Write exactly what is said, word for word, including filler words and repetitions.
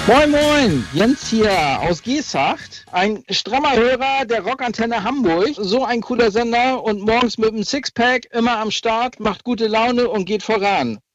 Moin Moin, Jens hier aus Geesthacht. Ein strammer Hörer der Rockantenne Hamburg. So ein cooler Sender und morgens mit dem Sixpack immer am Start, macht gute Laune und geht voran.